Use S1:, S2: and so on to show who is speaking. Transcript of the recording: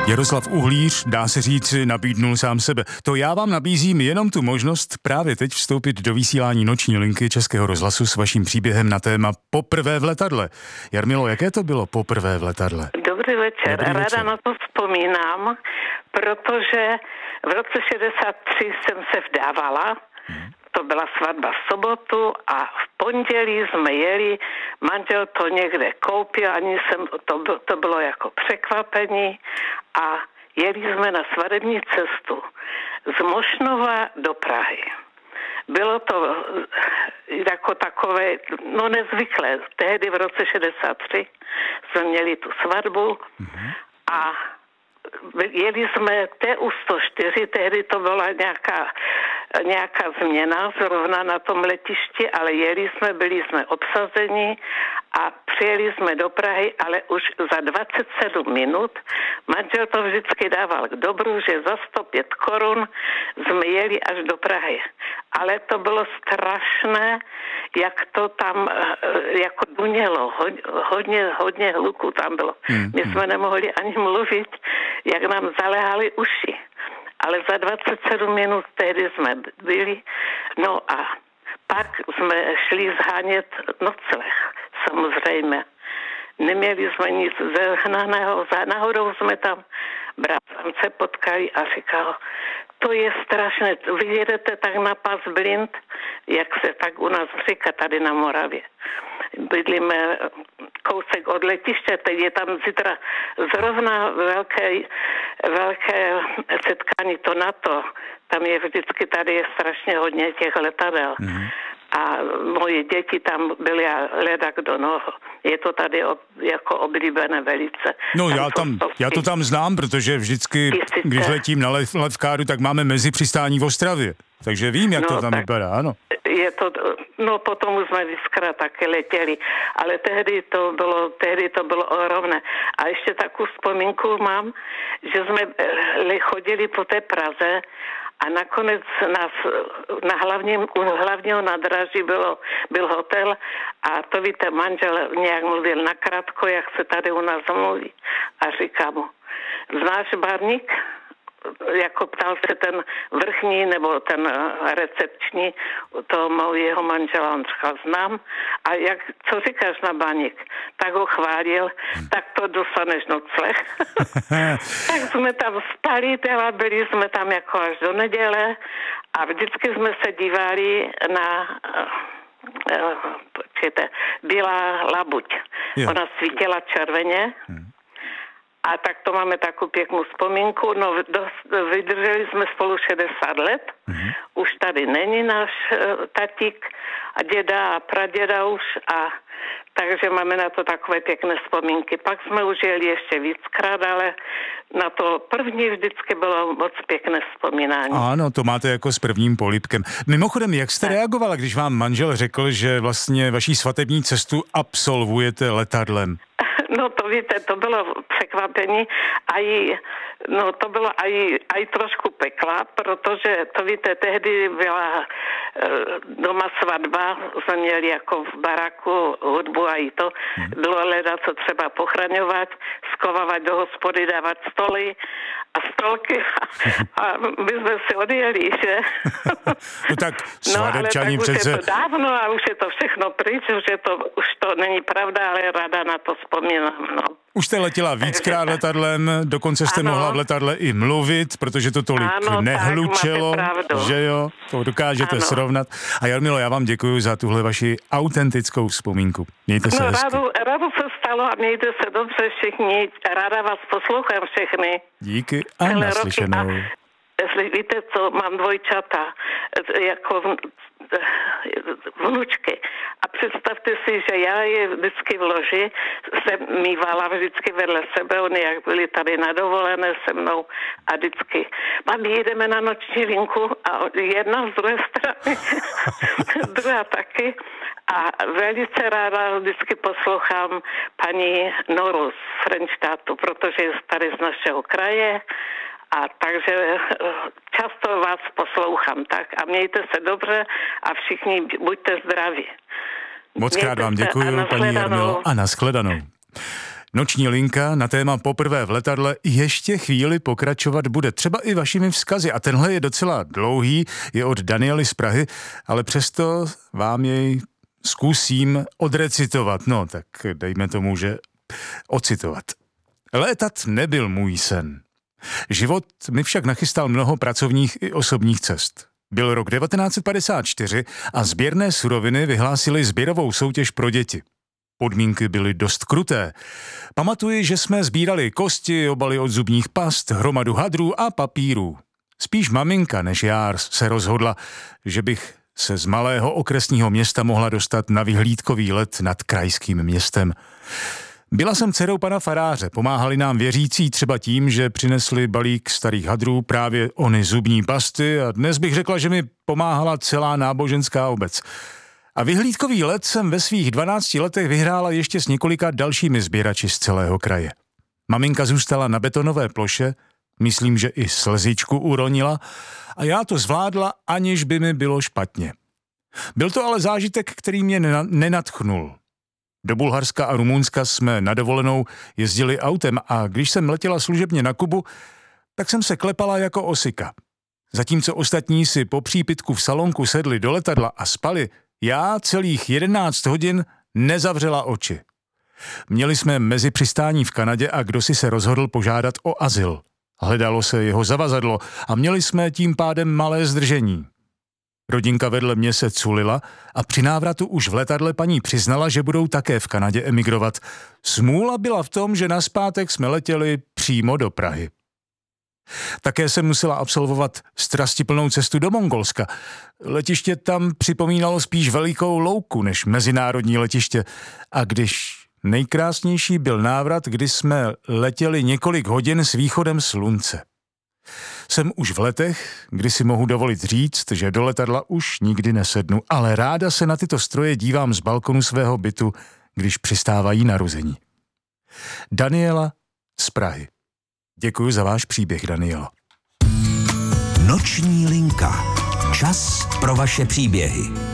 S1: Jaroslav Uhlíř, dá se říct, nabídnul sám sebe. To já vám nabízím jenom tu možnost právě teď vstoupit do vysílání noční linky Českého rozhlasu s vaším příběhem na téma Poprvé v letadle. Jarmilo, jaké to bylo poprvé v letadle?
S2: Dobrý večer. Ráda na to vzpomínám, protože v roce 63 jsem se vdávala. To byla svatba v sobotu a v pondělí jsme jeli, manžel to někde koupil, to bylo jako překvapení a jeli jsme na svadební cestu z Mošnova do Prahy. Bylo to jako takové, nezvyklé. Tehdy v roce 63 jsme měli tu svatbu a jeli jsme TU-104, tehdy to byla nějaká změna zrovna na tom letišti, ale byli jsme obsazeni a přijeli jsme do Prahy, ale už za 27 minut. Manžel to vždycky dával k dobru, že za 105 korun jsme jeli až do Prahy. Ale to bylo strašné, jak to tam jako dunělo. Hodně hluku tam bylo. My jsme nemohli ani mluvit, jak nám zaléhaly uši. Ale za 27 minut tehdy jsme byli. No a pak jsme šli zhánět nocleh, samozřejmě. Neměli jsme nic zehnaného. Za náhodou jsme tam bratrance potkali a říkal, to je strašné, vy jedete tak na pas blind, jak se tak u nás říká tady na Moravě. Bydlíme kousek od letiště, teď je tam zítra zrovna velké setkání to NATO. Tam je vždycky, tady je strašně hodně těch letadel. A moje děti tam byly a leda kdo, je to tady jako oblíbené velice.
S1: No já to tam znám, protože vždycky, když letím na Levkáru, tak máme mezipřistání v Ostravě. Takže vím, jak to tam vypadá, ano.
S2: Je to, potom už jsme víckrát taky letěli, ale tehdy to bylo ohromné. A ještě takovou vzpomínku mám, že jsme chodili po té Praze a nakonec u hlavního nádraží byl hotel a to víte, manžel nějak mluvil nakrátko, jak se tady u nás mluví. A říká mu, znáš Barník? Jako ptal se ten vrchní nebo ten recepční toho jeho manžela, on říkal, znám. A co říkáš na Baník? Tak ho chválil, tak to dostaneš nocleh. Tak jsme tam spali, byli jsme tam jako až do neděle a vždycky jsme se dívali na Bílá labuť. Ona svítila červeně. A tak to máme takovou pěknou vzpomínku. Vydrželi jsme spolu 60 let. Už tady není náš tatík a děda a praděda už. Takže máme na to takové pěkné vzpomínky. Pak jsme už jeli ještě víckrát, ale na to první vždycky bylo moc pěkné vzpomínání.
S1: Ano, to máte jako s prvním polibkem. Mimochodem, jak jste reagovala, když vám manžel řekl, že vlastně vaší svatební cestu absolvujete letadlem?
S2: No to víte, to bylo překvapení to bylo aj trošku pekla, protože to víte, tehdy byla doma svatba, jsme měli jako v baraku hudbu a to bylo leda, co třeba pochraňovat, skovávat do hospody, dávat stoly a stolky a my jsme si odjeli, že?
S1: No tak svadebčani
S2: tak
S1: přece...
S2: už je to dávno a už je to všechno pryč, už to není pravda, ale ráda na to vzpomínám,
S1: Už jste letěla víckrát letadlem, dokonce jste mohla v letadle i mluvit, protože to tolik nehlučelo, že jo, to dokážete srovnat. A Jarmilo, já vám děkuji za tuhle vaši autentickou vzpomínku. Mějte se hezky.
S2: Rádu se stalo a mějte se dobře všichni. Ráda vás poslouchám všechny.
S1: Díky a naslyšenou.
S2: Víte co, mám dvojčata, jako vnučky. A představte si, že já je vždycky v loži jsem mývala vždycky vedle sebe, oni jak byli tady na dovolené se mnou a vždycky, mami, jdeme na noční linku a jedna z druhé strany, druhá taky. A velice ráda vždycky poslouchám paní Noru z Frenštátu, protože je tady z našeho kraje. A takže často vás poslouchám, tak a mějte se dobře a všichni buďte zdraví.
S1: Moc krát vám děkuji, paní Jarmilo, a nashledanou. Noční linka na téma Poprvé v letadle ještě chvíli pokračovat bude. Třeba i vašimi vzkazy. A tenhle je docela dlouhý, je od Daniely z Prahy, ale přesto vám jej zkusím odrecitovat. No, tak dejme tomu, že ocitovat. Létat nebyl můj sen. Život mi však nachystal mnoho pracovních i osobních cest. Byl rok 1954 a sběrné suroviny vyhlásily sběrovou soutěž pro děti. Podmínky byly dost kruté. Pamatuji, že jsme sbírali kosti, obaly od zubních past, hromadu hadrů a papírů. Spíš maminka než já se rozhodla, že bych se z malého okresního města mohla dostat na vyhlídkový let nad krajským městem. Byla jsem dcerou pana faráře, pomáhali nám věřící třeba tím, že přinesli balík starých hadrů, právě ony zubní pasty a dnes bych řekla, že mi pomáhala celá náboženská obec. A vyhlídkový let jsem ve svých 12 letech vyhrála ještě s několika dalšími sběrači z celého kraje. Maminka zůstala na betonové ploše, myslím, že i slzičku uronila a já to zvládla, aniž by mi bylo špatně. Byl to ale zážitek, který mě nenadchnul. Do Bulharska a Rumunska jsme na dovolenou jezdili autem a když jsem letěla služebně na Kubu, tak jsem se klepala jako osika. Zatímco ostatní si po přípitku v salonku sedli do letadla a spali, já celých 11 hodin nezavřela oči. Měli jsme mezi přistání v Kanadě a kdosi se rozhodl požádat o azyl. Hledalo se jeho zavazadlo a měli jsme tím pádem malé zdržení. Rodinka vedle mě se culila a při návratu už v letadle paní přiznala, že budou také v Kanadě emigrovat. Smůla byla v tom, že nazpátek jsme letěli přímo do Prahy. Také jsem musela absolvovat strastiplnou cestu do Mongolska. Letiště tam připomínalo spíš velikou louku než mezinárodní letiště. A když nejkrásnější byl návrat, kdy jsme letěli několik hodin s východem slunce. Jsem už v letech, kdy si mohu dovolit říct, že do letadla už nikdy nesednu, ale ráda se na tyto stroje dívám z balkonu svého bytu, když přistávají narození. Daniela z Prahy. Děkuji za váš příběh, Danielo.
S3: Noční linka. Čas pro vaše příběhy.